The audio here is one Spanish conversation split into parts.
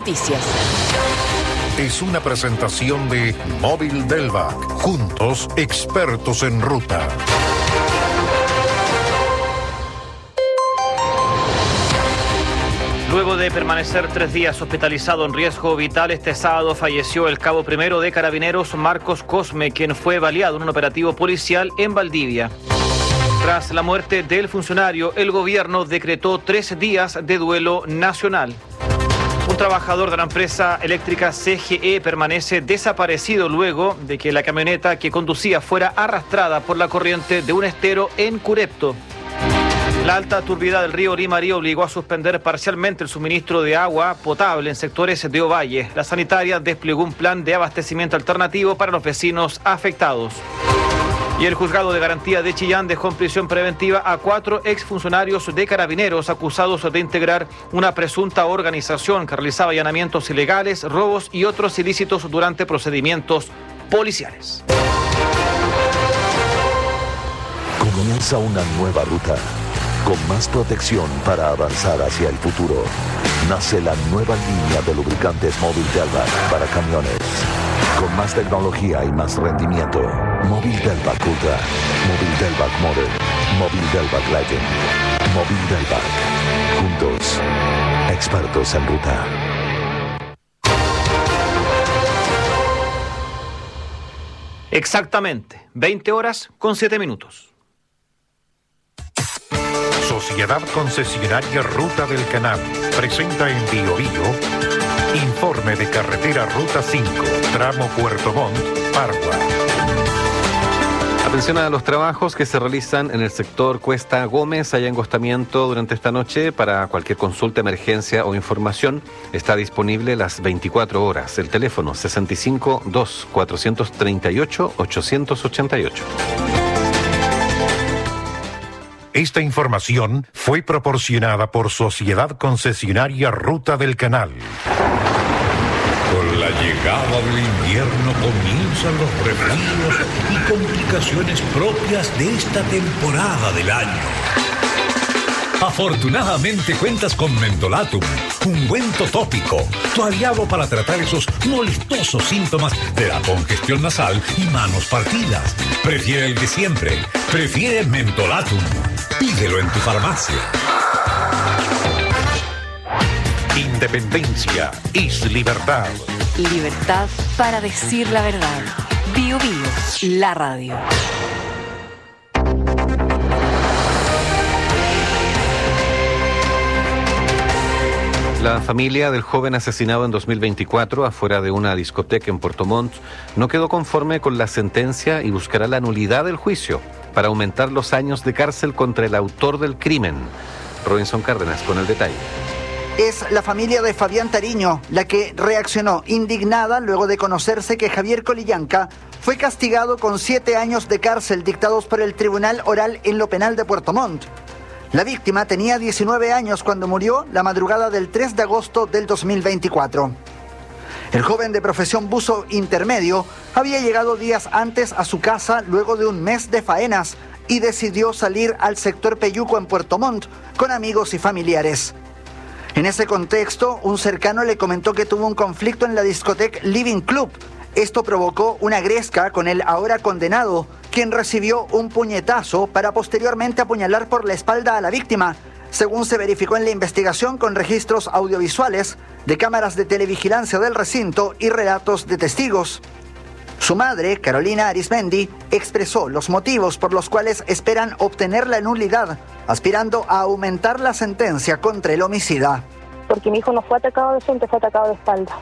Noticias. Es una presentación de Móvil Delvac. Juntos, expertos en ruta. Luego de permanecer 3 días hospitalizado en riesgo vital, este sábado falleció el cabo primero de Carabineros, Marcos Cosme, quien fue baleado en un operativo policial en Valdivia. Tras la muerte del funcionario, el gobierno decretó 3 días de duelo nacional. Un trabajador de la empresa eléctrica CGE permanece desaparecido luego de que la camioneta que conducía fuera arrastrada por la corriente de un estero en Curepto. La alta turbidez del río Limarí obligó a suspender parcialmente el suministro de agua potable en sectores de Ovalle. La sanitaria desplegó un plan de abastecimiento alternativo para los vecinos afectados. Y el juzgado de garantía de Chillán dejó en prisión preventiva a 4 exfuncionarios de Carabineros acusados de integrar una presunta organización que realizaba allanamientos ilegales, robos y otros ilícitos durante procedimientos policiales. Comienza una nueva ruta, con más protección para avanzar hacia el futuro. Nace la nueva línea de lubricantes Móvil Delvac para camiones. Con más tecnología y más rendimiento. Móvil Delvac Ultra, Móvil Delvac Modern, Móvil Delvac Legend, Móvil Delvac. Juntos, expertos en ruta. Exactamente, 20 horas con 7 minutos. Sociedad Concesionaria Ruta del Canal presenta en Biobío informe de carretera Ruta 5, tramo Puerto Montt, Pargua. Atención a los trabajos que se realizan en el sector Cuesta Gómez. Hay angostamiento durante esta noche. Para cualquier consulta, emergencia o información, está disponible las 24 horas. El teléfono 652-438-888. Esta información fue proporcionada por Sociedad Concesionaria Ruta del Canal. Con la llegada del invierno comienzan los resfríos y complicaciones propias de esta temporada del año. Afortunadamente cuentas con Mentolatum, ungüento tópico, tu aliado para tratar esos molestosos síntomas de la congestión nasal y manos partidas. Prefiere el de siempre, prefiere Mentolatum. Pídelo en tu farmacia. Independencia es libertad. Libertad para decir la verdad. Bio Bio, la radio. La familia del joven asesinado en 2024 afuera de una discoteca en Puerto Montt no quedó conforme con la sentencia y buscará la nulidad del juicio para aumentar los años de cárcel contra el autor del crimen. Robinson Cárdenas con el detalle. Es la familia de Fabián Tariño la que reaccionó indignada luego de conocerse que Javier Colillanca fue castigado con 7 años de cárcel dictados por el Tribunal Oral en lo Penal de Puerto Montt. La víctima tenía 19 años cuando murió la madrugada del 3 de agosto del 2024. El joven de profesión buzo intermedio había llegado días antes a su casa luego de un mes de faenas y decidió salir al sector Peyuco en Puerto Montt con amigos y familiares. En ese contexto, un cercano le comentó que tuvo un conflicto en la discoteca Living Club. Esto provocó una gresca con el ahora condenado, quien recibió un puñetazo para posteriormente apuñalar por la espalda a la víctima, según se verificó en la investigación con registros audiovisuales de cámaras de televigilancia del recinto y relatos de testigos. Su madre, Carolina Arismendi, expresó los motivos por los cuales esperan obtener la nulidad, aspirando a aumentar la sentencia contra el homicida. Porque mi hijo no fue atacado de frente, fue atacado de espalda.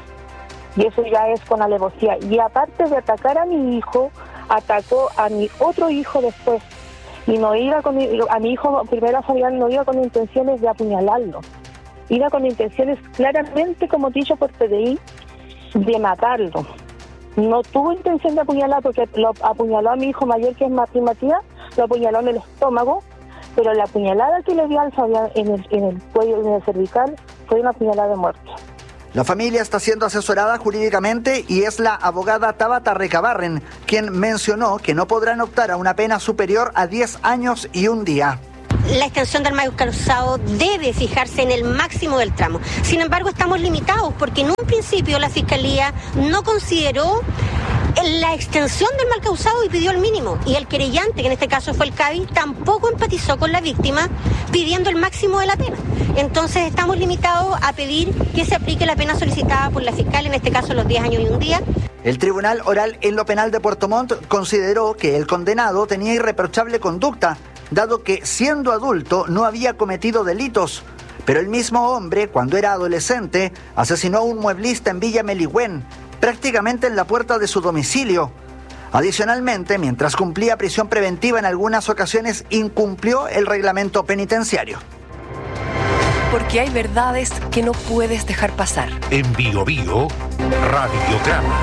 Y eso ya es con alevosía. Y aparte de atacar a mi hijo, atacó a mi otro hijo después. Y no iba con a mi hijo, primero Fabián, no iba con intenciones de apuñalarlo. Iba con intenciones claramente, como dicho por PDI, de matarlo. No tuvo intención de apuñalar porque lo apuñaló a mi hijo mayor, que es Matías, lo apuñaló en el estómago, pero la apuñalada que le dio al Fabián en el cuello, en el cervical, fue una apuñalada de muerte. La familia está siendo asesorada jurídicamente y es la abogada Tabata Recabarren quien mencionó que no podrán optar a una pena superior a 10 años y un día. la extensión del mal causado debe fijarse en el máximo del tramo. Sin embargo, estamos limitados porque en un principio la Fiscalía no consideró la extensión del mal causado y pidió el mínimo. Y el querellante, que en este caso fue el CABI, tampoco empatizó con la víctima pidiendo el máximo de la pena. Entonces estamos limitados a pedir que se aplique la pena solicitada por la fiscal, en este caso los 10 años y un día. El Tribunal Oral en lo Penal de Puerto Montt consideró que el condenado tenía irreprochable conducta, dado que siendo adulto no había cometido delitos. Pero el mismo hombre, cuando era adolescente, asesinó a un mueblista en Villa Meligüén, prácticamente en la puerta de su domicilio. Adicionalmente, mientras cumplía prisión preventiva en algunas ocasiones, incumplió el reglamento penitenciario. Porque hay verdades que no puedes dejar pasar. En Bio Bio, Radiograma.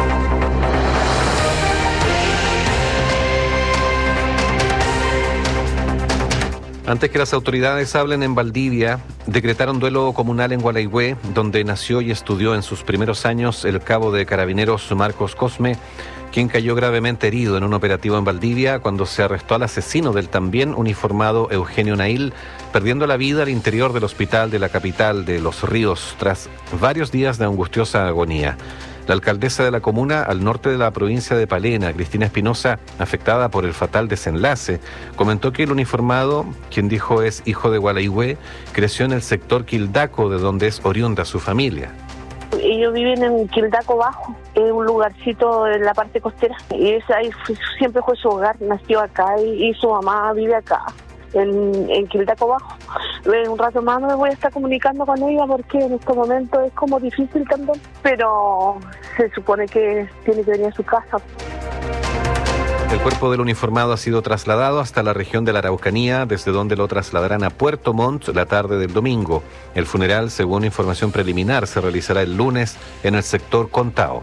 Antes que las autoridades hablen en Valdivia, decretaron duelo comunal en Gualeguay, donde nació y estudió en sus primeros años el cabo de carabineros Marcos Cosme, quien cayó gravemente herido en un operativo en Valdivia cuando se arrestó al asesino del también uniformado Eugenio Nail, perdiendo la vida al interior del hospital de la capital de Los Ríos tras varios días de angustiosa agonía. La alcaldesa de la comuna al norte de la provincia de Palena, Cristina Espinosa, afectada por el fatal desenlace, comentó que el uniformado, quien dijo es hijo de Gualeguay, creció en el sector Quildaco, de donde es oriunda su familia. Ellos viven en Quildaco Bajo, es un lugarcito en la parte costera, y ahí siempre fue su hogar, nació acá y su mamá vive acá. En Quildaco Bajo. Un rato más me voy a estar comunicando con ella porque en este momento es como difícil también, pero se supone que tiene que venir a su casa. El cuerpo del uniformado ha sido trasladado hasta la región de la Araucanía, desde donde lo trasladarán a Puerto Montt la tarde del domingo. El funeral, según información preliminar, se realizará el lunes en el sector Contao.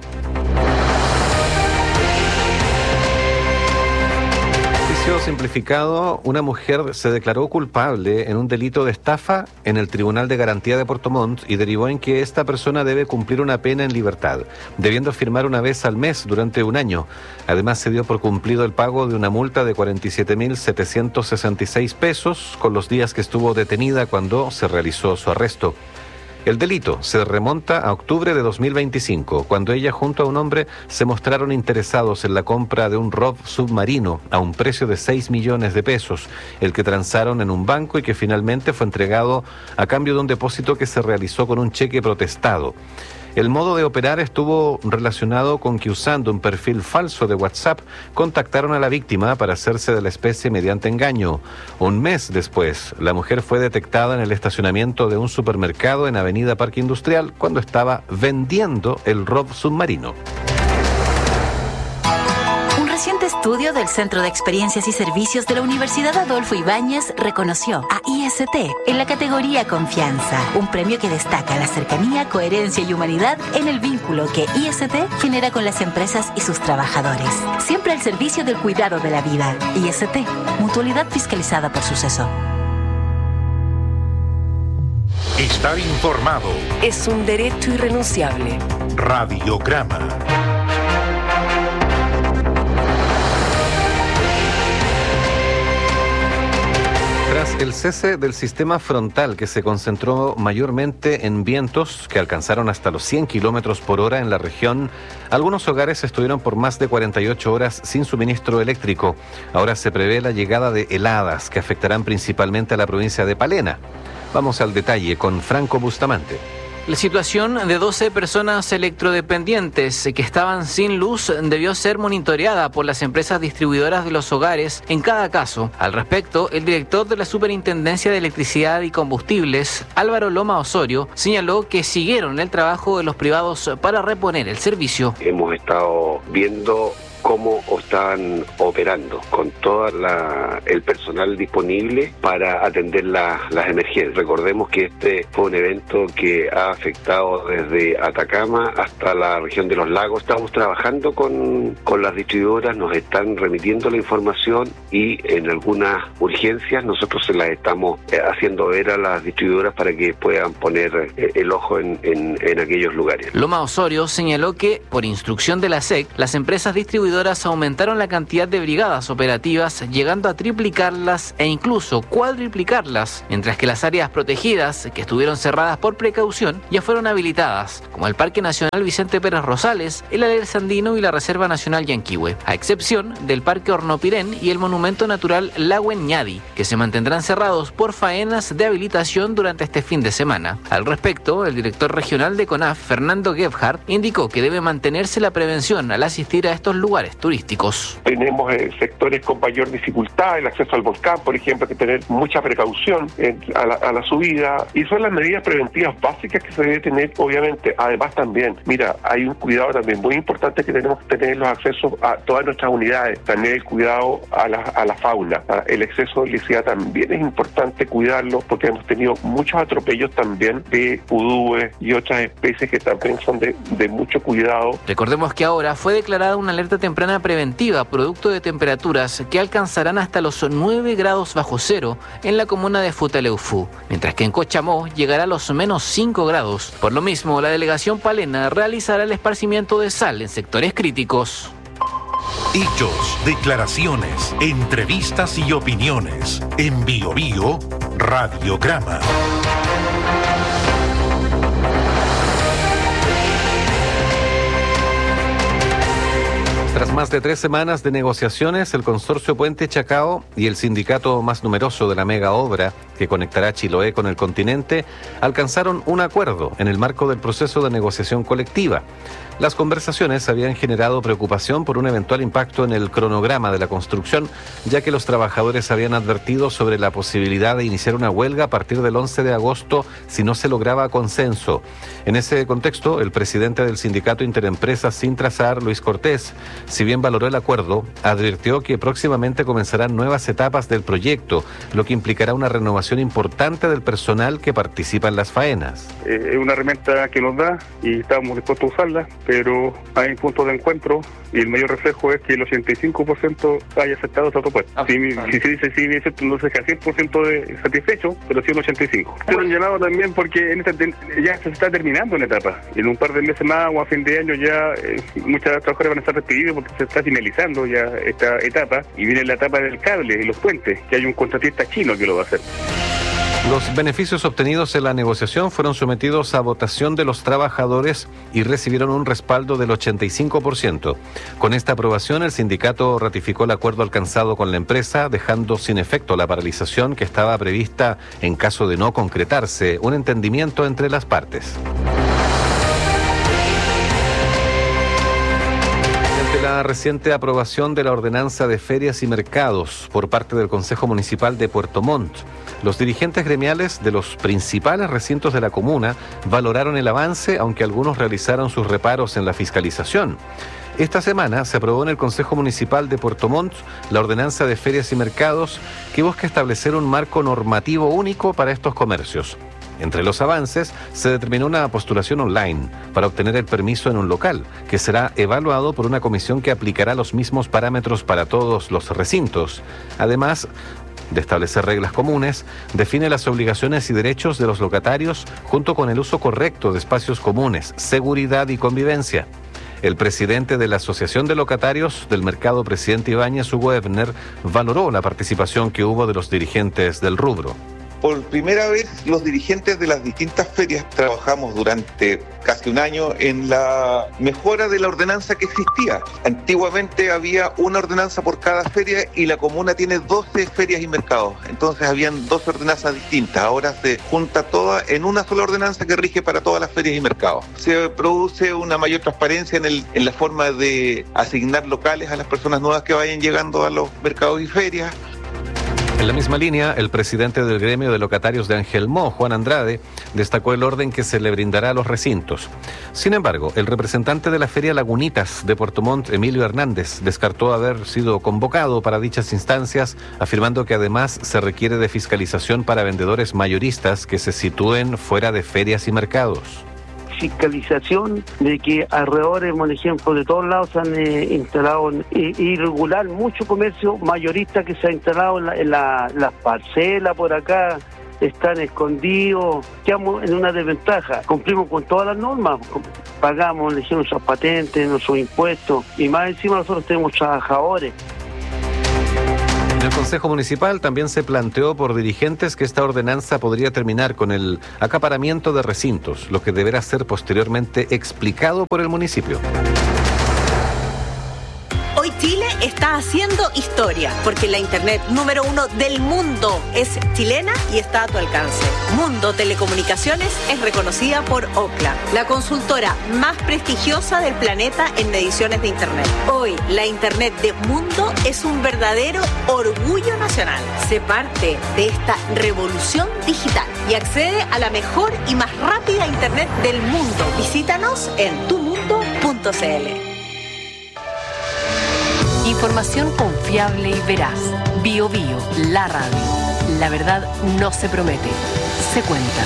Simplificado, una mujer se declaró culpable en un delito de estafa en el Tribunal de Garantía de Puerto Montt y derivó en que esta persona debe cumplir una pena en libertad, debiendo firmar una vez al mes durante un año. Además, se dio por cumplido el pago de una multa de 47.766 pesos con los días que estuvo detenida cuando se realizó su arresto. El delito se remonta a octubre de 2025, cuando ella junto a un hombre se mostraron interesados en la compra de un ROV submarino a un precio de 6 millones de pesos, el que transaron en un banco y que finalmente fue entregado a cambio de un depósito que se realizó con un cheque protestado. El modo de operar estuvo relacionado con que usando un perfil falso de WhatsApp contactaron a la víctima para hacerse de la especie mediante engaño. Un mes después, la mujer fue detectada en el estacionamiento de un supermercado en Avenida Parque Industrial cuando estaba vendiendo el ROV submarino. Un reciente estudio del Centro de Experiencias y Servicios de la Universidad Adolfo Ibáñez reconoció a IST en la categoría Confianza, un premio que destaca la cercanía, coherencia y humanidad en el vínculo que IST genera con las empresas y sus trabajadores. Siempre al servicio del cuidado de la vida. IST, mutualidad fiscalizada por Suceso. Estar informado Es un derecho irrenunciable. Radiograma. Tras el cese del sistema frontal que se concentró mayormente en vientos que alcanzaron hasta los 100 kilómetros por hora en la región, algunos hogares estuvieron por más de 48 horas sin suministro eléctrico. Ahora se prevé la llegada de heladas que afectarán principalmente a la provincia de Palena. Vamos al detalle con Franco Bustamante. La situación de 12 personas electrodependientes que estaban sin luz debió ser monitoreada por las empresas distribuidoras de los hogares en cada caso. Al respecto, el director de la Superintendencia de Electricidad y Combustibles, Álvaro Loma Osorio, señaló que siguieron el trabajo de los privados para reponer el servicio. Hemos estado viendo cómo están operando con todo el personal disponible para atender las emergencias. Recordemos que este fue un evento que ha afectado desde Atacama hasta la región de los lagos. Estamos trabajando con las distribuidoras, nos están remitiendo la información y en algunas urgencias nosotros se las estamos haciendo ver a las distribuidoras para que puedan poner el ojo en aquellos lugares. Loma Osorio señaló que, por instrucción de la SEC, las empresas distribuidoras distribuidoras aumentaron la cantidad de brigadas operativas, llegando a triplicarlas e incluso cuadriplicarlas, mientras que las áreas protegidas, que estuvieron cerradas por precaución, ya fueron habilitadas, como el Parque Nacional Vicente Pérez Rosales, el Alerce Andino y la Reserva Nacional Yanquihue, a excepción del Parque Hornopirén y el Monumento Natural Lago Ñadi, que se mantendrán cerrados por faenas de habilitación durante este fin de semana. Al respecto, el director regional de CONAF, Fernando Gebhardt, indicó que debe mantenerse la prevención al asistir a estos lugares turísticos. Tenemos sectores con mayor dificultad, el acceso al volcán, por ejemplo, hay que tener mucha precaución a la subida, y son las medidas preventivas básicas que se debe tener, obviamente. Además también, mira, hay un cuidado también muy importante que tenemos que tener los accesos a todas nuestras unidades, también el cuidado a la fauna. El exceso de licidad también es importante cuidarlo, porque hemos tenido muchos atropellos también de pudúes y otras especies que también son de mucho cuidado. Recordemos que ahora fue declarada una alerta temprana preventiva producto de temperaturas que alcanzarán hasta los 9 grados bajo cero en la comuna de Futaleufú, mientras que en Cochamó llegará a los menos 5 grados. Por lo mismo, la delegación palena realizará el esparcimiento de sal en sectores críticos. Hechos, declaraciones, entrevistas y opiniones. En Bio Bio, Radiograma. Tras más de 3 semanas de negociaciones, el consorcio Puente Chacao y el sindicato más numeroso de la mega obra que conectará Chiloé con el continente alcanzaron un acuerdo en el marco del proceso de negociación colectiva. Las conversaciones habían generado preocupación por un eventual impacto en el cronograma de la construcción, ya que los trabajadores habían advertido sobre la posibilidad de iniciar una huelga a partir del 11 de agosto si no se lograba consenso. En ese contexto, el presidente del sindicato Interempresas Sintrazar, Luis Cortés, si bien valoró el acuerdo, advirtió que próximamente comenzarán nuevas etapas del proyecto, lo que implicará una renovación importante del personal que participa en las faenas. Es una herramienta que nos da y estamos dispuestos a usarla, pero hay puntos de encuentro y el mayor reflejo es que el 85% haya aceptado esta propuesta. Si se dice sí, no se deja 100% de satisfecho, pero sí un 85%. Se han llamado también porque ya se está terminando una etapa. En un par de meses más o a fin de año ya muchas trabajadores van a estar despedidos porque se está finalizando ya esta etapa y viene la etapa del cable y los puentes, que hay un contratista chino que lo va a hacer. Los beneficios obtenidos en la negociación fueron sometidos a votación de los trabajadores y recibieron un respaldo del 85%. Con esta aprobación, el sindicato ratificó el acuerdo alcanzado con la empresa, dejando sin efecto la paralización que estaba prevista en caso de no concretarse un entendimiento entre las partes. La reciente aprobación de la ordenanza de ferias y mercados por parte del Consejo Municipal de Puerto Montt, los dirigentes gremiales de los principales recintos de la comuna valoraron el avance, aunque algunos realizaron sus reparos en la fiscalización. Esta semana se aprobó en el Consejo Municipal de Puerto Montt la ordenanza de ferias y mercados que busca establecer un marco normativo único para estos comercios. Entre los avances, se determinó una postulación online para obtener el permiso en un local, que será evaluado por una comisión que aplicará los mismos parámetros para todos los recintos. Además de establecer reglas comunes, define las obligaciones y derechos de los locatarios junto con el uso correcto de espacios comunes, seguridad y convivencia. El presidente de la Asociación de Locatarios del Mercado Presidente Ibáñez, Hugo Ebner, valoró la participación que hubo de los dirigentes del rubro. Por primera vez, los dirigentes de las distintas ferias trabajamos durante casi un año en la mejora de la ordenanza que existía. Antiguamente había una ordenanza por cada feria y la comuna tiene 12 ferias y mercados. Entonces habían 12 ordenanzas distintas. Ahora se junta toda en una sola ordenanza que rige para todas las ferias y mercados. Se produce una mayor transparencia en la forma de asignar locales a las personas nuevas que vayan llegando a los mercados y ferias. En la misma línea, el presidente del gremio de locatarios de Angelmó, Juan Andrade, destacó el orden que se le brindará a los recintos. Sin embargo, el representante de la Feria Lagunitas de Puerto Montt, Emilio Hernández, descartó haber sido convocado para dichas instancias, afirmando que además se requiere de fiscalización para vendedores mayoristas que se sitúen fuera de ferias y mercados. Fiscalización de que alrededor, por ejemplo, de todos lados se han instalado irregular mucho comercio mayorista que se ha instalado en las parcelas por acá, están escondidos, quedamos en una desventaja. Cumplimos con todas las normas, pagamos, elegimos nuestras patentes, nuestros impuestos, y más encima nosotros tenemos trabajadores. En el Consejo Municipal también se planteó por dirigentes que esta ordenanza podría terminar con el acaparamiento de recintos, lo que deberá ser posteriormente explicado por el municipio. Hoy Chile está haciendo historia, porque la internet número 1 del mundo es chilena y está a tu alcance. Mundo Telecomunicaciones es reconocida por Ookla, la consultora más prestigiosa del planeta en mediciones de internet. Hoy, la internet de Mundo es un verdadero orgullo nacional. Sé parte de esta revolución digital y accede a la mejor y más rápida internet del mundo. Visítanos en tumundo.cl. Información confiable y veraz. Bio Bio, la radio. La verdad no se promete, se cuenta.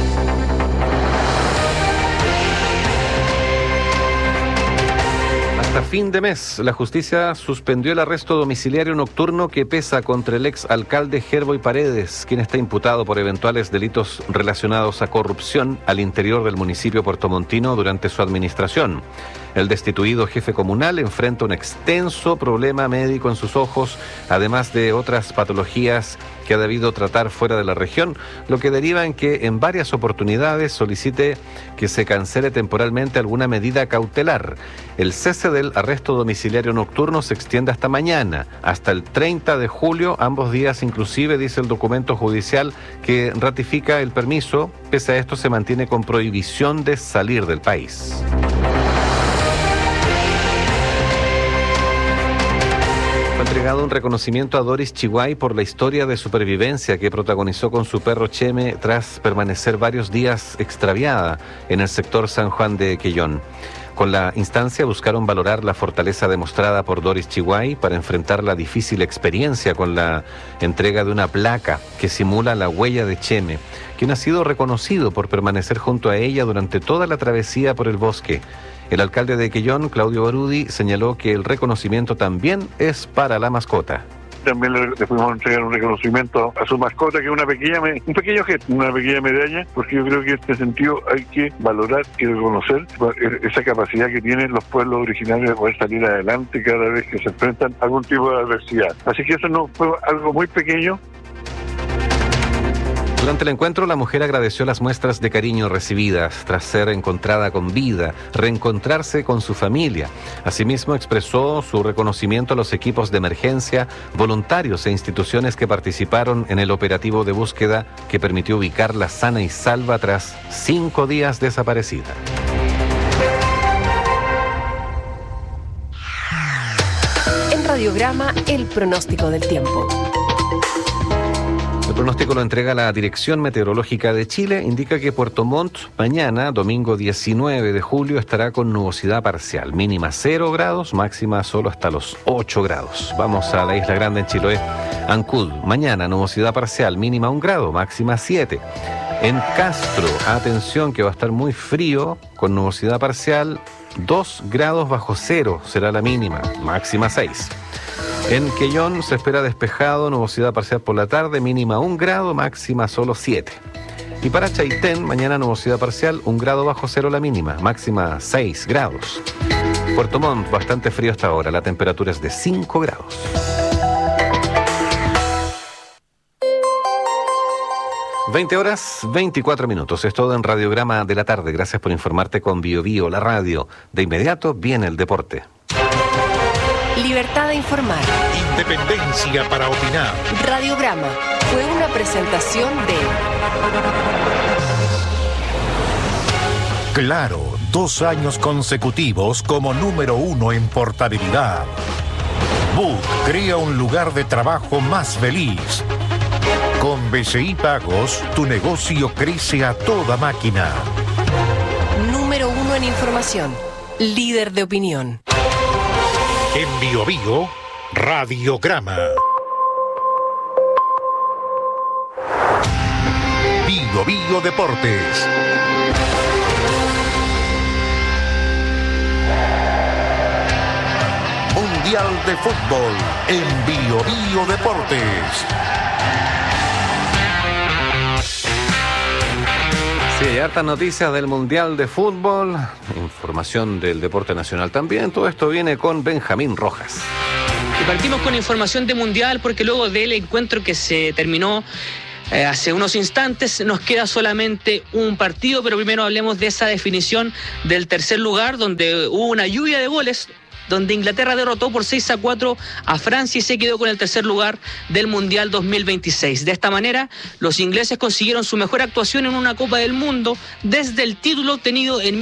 Hasta fin de mes, la justicia suspendió el arresto domiciliario nocturno que pesa contra el ex alcalde Gerboy Paredes, quien está imputado por eventuales delitos relacionados a corrupción al interior del municipio puertomontino durante su administración. El destituido jefe comunal enfrenta un extenso problema médico en sus ojos, además de otras patologías que ha debido tratar fuera de la región, lo que deriva en que en varias oportunidades solicite que se cancele temporalmente alguna medida cautelar. El cese del arresto domiciliario nocturno se extiende hasta mañana, hasta el 30 de julio, ambos días inclusive, dice el documento judicial que ratifica el permiso. Pese a esto, se mantiene con prohibición de salir del país. Entregado un reconocimiento a Doris Chihuay por la historia de supervivencia que protagonizó con su perro Cheme tras permanecer varios días extraviada en el sector San Juan de Quellón. Con la instancia buscaron valorar la fortaleza demostrada por Doris Chihuay para enfrentar la difícil experiencia con la entrega de una placa que simula la huella de Cheme, quien ha sido reconocido por permanecer junto a ella durante toda la travesía por el bosque. El alcalde de Quellón, Claudio Barudi, señaló que el reconocimiento también es para la mascota. También le fuimos a entregar un reconocimiento a su mascota, que es un pequeño gesto, una pequeña medalla, porque yo creo que en este sentido hay que valorar y reconocer esa capacidad que tienen los pueblos originarios de poder salir adelante cada vez que se enfrentan a algún tipo de adversidad. Así que eso no fue algo muy pequeño. Durante el encuentro, la mujer agradeció las muestras de cariño recibidas tras ser encontrada con vida, reencontrarse con su familia. Asimismo, expresó su reconocimiento a los equipos de emergencia, voluntarios e instituciones que participaron en el operativo de búsqueda que permitió ubicarla sana y salva tras 5 días desaparecida. En Radiograma, el pronóstico del tiempo. El pronóstico lo entrega la Dirección Meteorológica de Chile. Indica que Puerto Montt mañana, domingo 19 de julio, estará con nubosidad parcial. Mínima 0 grados, máxima solo hasta los 8 grados. Vamos a la Isla Grande en Chiloé. Ancud, mañana nubosidad parcial, mínima 1 grado, máxima 7. En Castro, atención que va a estar muy frío, con nubosidad parcial, 2 grados bajo cero será la mínima, máxima 6. En Quellón se espera despejado, nubosidad parcial por la tarde, mínima 1 grado, máxima solo 7. Y para Chaitén, mañana nubosidad parcial, 1 grado bajo cero la mínima, máxima 6 grados. Puerto Montt, bastante frío hasta ahora, la temperatura es de 5 grados. (20:24). Es todo en Radiograma de la tarde. Gracias por informarte con Bio Bio, la radio. De inmediato viene el deporte. Libertad de informar. Independencia para opinar. Radiograma fue una presentación de Claro, 2 años consecutivos como número 1 en portabilidad. Book crea un lugar de trabajo más feliz. Con BCI Pagos, tu negocio crece a toda máquina. Número 1 en información. Líder de opinión. En Bio Bio, Radiograma. Bio Bio Deportes. Mundial de Fútbol en Bio Bio Deportes. Sí, hay hartas noticias del Mundial de Fútbol, información del deporte nacional también. Todo esto viene con Benjamín Rojas. Y partimos con información de Mundial porque luego del encuentro que se terminó hace unos instantes nos queda solamente un partido, pero primero hablemos de esa definición del tercer lugar donde hubo una lluvia de goles, donde Inglaterra derrotó por 6-4 a Francia y se quedó con el tercer lugar del Mundial 2026. De esta manera, los ingleses consiguieron su mejor actuación en una Copa del Mundo desde el título obtenido en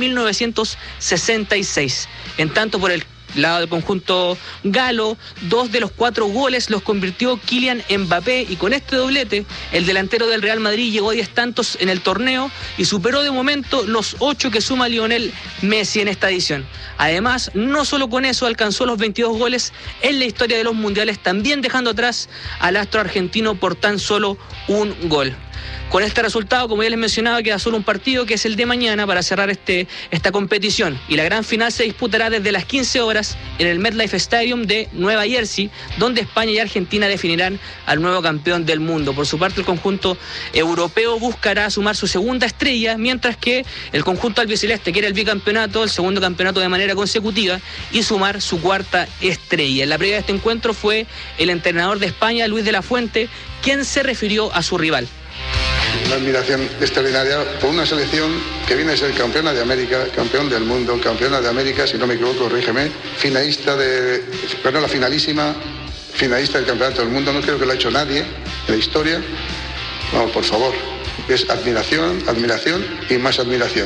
1966. En tanto, por el lado del conjunto galo, 2 de los 4 goles los convirtió Kylian Mbappé y con este doblete el delantero del Real Madrid llegó a 10 tantos en el torneo y superó de momento los 8 que suma Lionel Messi en esta edición. Además, no solo con eso alcanzó los 22 goles en la historia de los mundiales, también dejando atrás al astro argentino por tan solo un gol. Con este resultado, como ya les mencionaba, queda solo un partido que es el de mañana para cerrar esta competición. Y la gran final se disputará desde las 15 horas en el MetLife Stadium de Nueva Jersey, donde España y Argentina definirán al nuevo campeón del mundo. Por su parte, el conjunto europeo buscará sumar su segunda estrella, mientras que el conjunto albiceleste quiere el bicampeonato, el segundo campeonato de manera consecutiva, y sumar su cuarta estrella. En la previa de este encuentro fue el entrenador de España, Luis de la Fuente, quien se refirió a su rival. Una admiración extraordinaria por una selección que viene a ser campeona de América, campeón del mundo, campeona de América, si no me equivoco, corrígeme, ganó la finalísima, finalista del campeonato del mundo, no creo que lo ha hecho nadie en la historia. Vamos, por favor, es admiración, admiración y más admiración.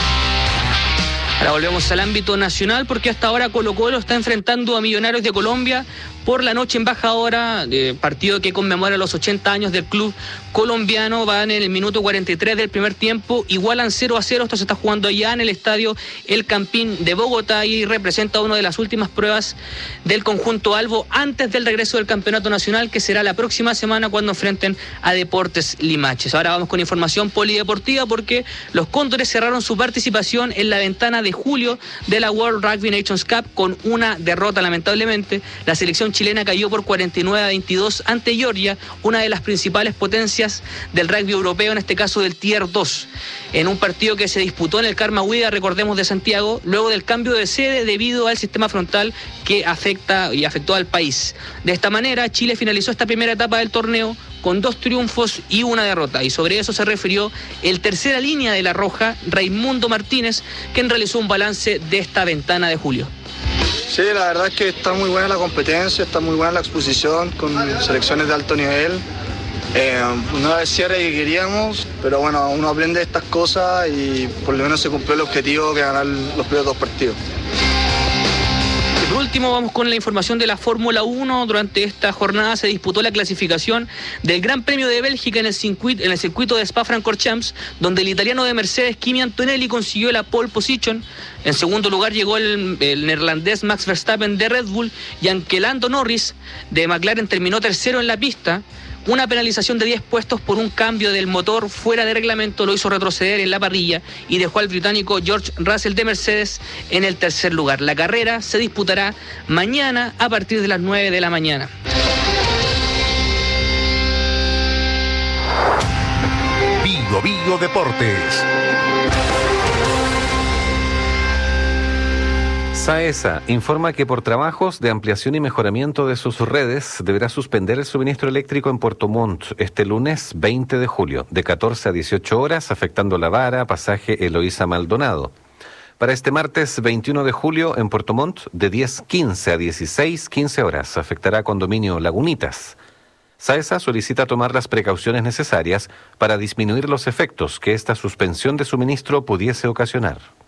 Ahora volvemos al ámbito nacional porque hasta ahora Colo-Colo está enfrentando a Millonarios de Colombia por la noche embajadora, partido que conmemora los 80 años del club colombiano. Van en el minuto 43 del primer tiempo, igualan 0-0, esto se está jugando allá en el estadio El Campín de Bogotá y representa una de las últimas pruebas del conjunto albo antes del regreso del campeonato nacional, que será la próxima semana cuando enfrenten a Deportes Limaches. Ahora vamos con información polideportiva porque los Cóndores cerraron su participación en la ventana de julio de la World Rugby Nations Cup con una derrota, lamentablemente. La selección chilena cayó por 49-22 ante Georgia, una de las principales potencias del rugby europeo, en este caso del Tier 2, en un partido que se disputó en el Karma Huida, recordemos, de Santiago, luego del cambio de sede debido al sistema frontal que afectó al país. De esta manera, Chile finalizó esta primera etapa del torneo con 2 triunfos y una derrota, y sobre eso se refirió el tercera línea de la Roja, Raimundo Martínez, quien realizó un balance de esta ventana de julio. Sí, la verdad es que está muy buena la competencia, está muy buena la exposición con selecciones de alto nivel. No es el cierre que queríamos, pero bueno, uno aprende estas cosas y por lo menos se cumplió el objetivo que ganar los primeros 2 partidos. Por último, vamos con la información de la Fórmula 1. Durante esta jornada se disputó la clasificación del Gran Premio de Bélgica en el circuito de Spa-Francorchamps, donde el italiano de Mercedes, Kimi Antonelli, consiguió la pole position. En segundo lugar llegó el neerlandés Max Verstappen de Red Bull, y aunque Lando Norris de McLaren terminó tercero en la pista, una penalización de 10 puestos por un cambio del motor fuera de reglamento lo hizo retroceder en la parrilla y dejó al británico George Russell de Mercedes en el tercer lugar. La carrera se disputará mañana a partir de las 9 de la mañana. Bio Deportes. SAESA informa que por trabajos de ampliación y mejoramiento de sus redes deberá suspender el suministro eléctrico en Puerto Montt este lunes 20 de julio, de 14 a 18 horas, afectando La Vara, Pasaje Eloísa Maldonado. Para este martes 21 de julio en Puerto Montt, de 10:15 a 16:15 horas, afectará condominio Lagunitas. SAESA solicita tomar las precauciones necesarias para disminuir los efectos que esta suspensión de suministro pudiese ocasionar.